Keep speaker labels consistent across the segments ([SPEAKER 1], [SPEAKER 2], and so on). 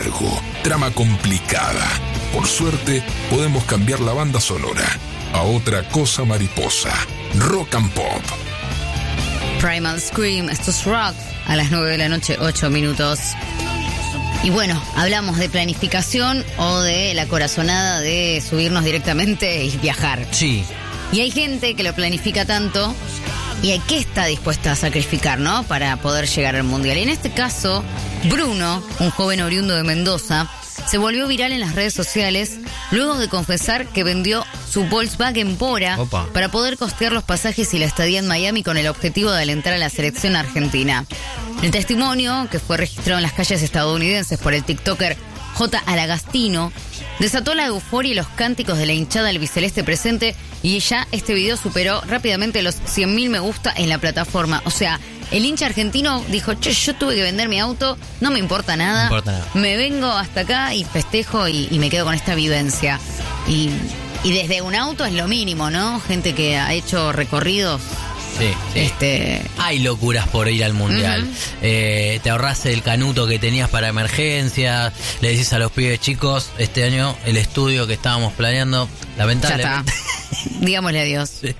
[SPEAKER 1] trama complicada. Por suerte, podemos cambiar la banda sonora a Otra Cosa Mariposa. Rock and Pop.
[SPEAKER 2] Primal Scream, esto es rock, a las 9 de la noche, 8 minutos. Y bueno, hablamos de planificación o de la corazonada de subirnos directamente y viajar.
[SPEAKER 3] Sí.
[SPEAKER 2] Y hay gente que lo planifica tanto y que está dispuesta a sacrificar, ¿no? Para poder llegar al Mundial. Y en este caso, Bruno, un joven oriundo de Mendoza, se volvió viral en las redes sociales luego de confesar que vendió su Volkswagen Bora para poder costear los pasajes y la estadía en Miami con el objetivo de alentar a la selección argentina. El testimonio, que fue registrado en las calles estadounidenses por el tiktoker J. Aragastino, desató la euforia y los cánticos de la hinchada albiceleste presente, y ya este video superó rápidamente los 100.000 me gusta en la plataforma. O sea, el hincha argentino dijo, che, yo tuve que vender mi auto, no me importa nada, me vengo hasta acá y festejo y me quedo con esta vivencia. Y desde un auto es lo mínimo, ¿no? Gente que ha hecho recorridos.
[SPEAKER 3] Sí. Hay locuras por ir al Mundial. Te ahorrás el canuto que tenías para emergencias. Le decís a los pibes, chicos, este año el estudio que estábamos planeando, lamentablemente.
[SPEAKER 2] Ya está. Digámosle adiós.
[SPEAKER 1] Sí.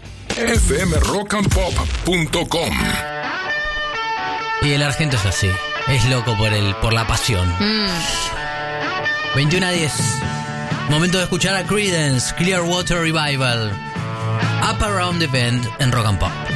[SPEAKER 1] fmrockandpop.com.
[SPEAKER 3] Y el argento es así. Es loco por la pasión. 21:10. Momento de escuchar a Creedence, Clearwater Revival. Up Around the Bend en Rock and Pop.